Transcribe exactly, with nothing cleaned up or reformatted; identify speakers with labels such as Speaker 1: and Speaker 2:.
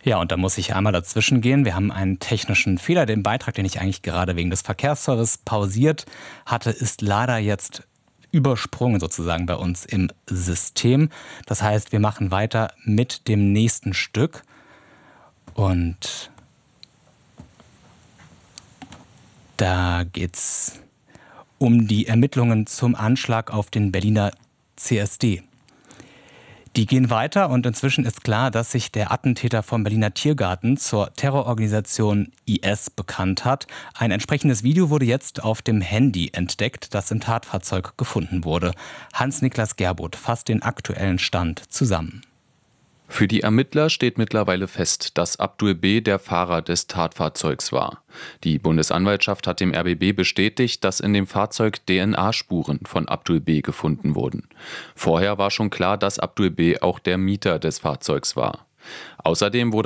Speaker 1: Ja, und da muss ich einmal dazwischen gehen. Wir haben einen technischen Fehler. Den Beitrag, den ich eigentlich gerade wegen des Verkehrsservice pausiert hatte, ist leider jetzt übersprungen sozusagen bei uns im System. Das heißt, wir machen weiter mit dem nächsten Stück. Und da geht's um die Ermittlungen zum Anschlag auf den Berliner C S D. Die gehen weiter und inzwischen ist klar, dass sich der Attentäter vom Berliner Tiergarten zur Terrororganisation I S bekannt hat. Ein entsprechendes Video wurde jetzt auf dem Handy entdeckt, das im Tatfahrzeug gefunden wurde. Hans-Niklas Gerboth fasst den aktuellen Stand zusammen.
Speaker 2: Für die Ermittler steht mittlerweile fest, dass Abdul B. der Fahrer des Tatfahrzeugs war. Die Bundesanwaltschaft hat dem R B B bestätigt, dass in dem Fahrzeug D N A-Spuren von Abdul B. gefunden wurden. Vorher war schon klar, dass Abdul B. auch der Mieter des Fahrzeugs war. Außerdem wurde